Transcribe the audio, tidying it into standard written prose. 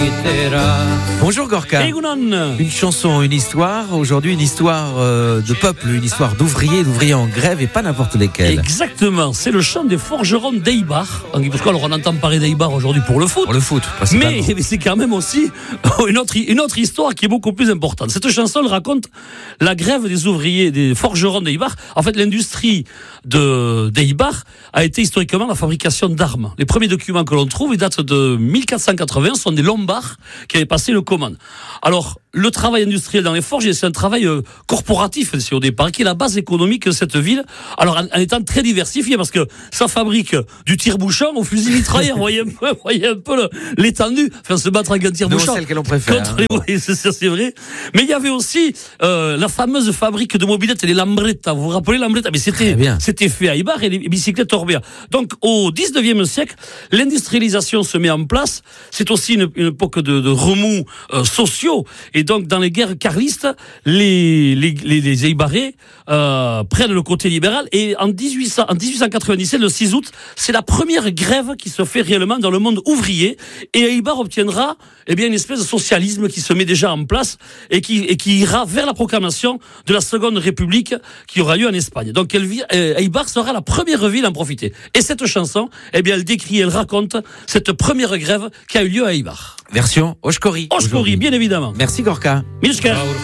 Bonjour Gorka. Une chanson, une histoire. Aujourd'hui, une histoire de peuple, une histoire d'ouvriers en grève et pas n'importe lesquels. Exactement. C'est le chant des forgerons d'Eibar. Parce qu'on entend parler d'Eibar aujourd'hui pour le foot. Pour le foot, mais c'est quand même aussi une autre histoire qui est beaucoup plus importante. Cette chanson raconte la grève des ouvriers, des forgerons d'Eibar. En fait, l'industrie d'Eibar a été historiquement la fabrication d'armes. Les premiers documents que l'on trouve, ils datent de 1480, sont des Lombards qui avaient passé le commande. Alors, le travail industriel dans les forges, c'est un travail corporatif, c'est au départ, qui est la base économique de cette ville. Alors, en étant très diversifié, parce que ça fabrique du tire-bouchon au fusil mitrailleur. Voyez un peu l'étendue. Enfin, se battre avec un tire-bouchon. C'est celle que l'on préfère. Oui, c'est vrai. Mais il y avait aussi la fameuse fabrique de mobylettes, les Lambretta. Vous vous rappelez Lambretta? Mais c'était fait à Eibar et les bicyclettes Orbea. Donc, au 19e siècle, l'industrialisation se met en place. C'est aussi une époque de remous sociaux. Et donc, dans les guerres carlistes, les Eibarais prennent le côté libéral. Et en 1897, le 6 août, c'est la première grève qui se fait réellement dans le monde ouvrier. Et Eibar obtiendra une espèce de socialisme qui se met déjà en place et qui ira vers la proclamation de la Seconde République qui aura lieu en Espagne. Donc, Eibar sera la première ville à en profiter. Et cette chanson, elle décrit, elle raconte cette première grève qui a eu lieu à Eibar. Version Oshkori. Oshkori, bien évidemment. Merci Gorka. Mischka.